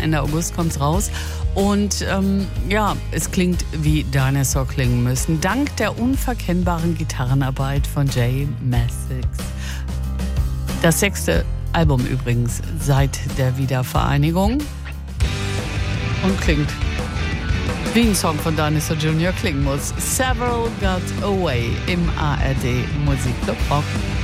Ende August kommt's raus. Und es klingt wie Dinosaur klingen müssen. Dank der unverkennbaren Gitarrenarbeit von J Mascis. Das 6. Album übrigens seit der Wiedervereinigung. Und klingt wie ein Song von Dinosaur Jr. klingen muss. Several Got Away im ARD Musikclub Rock.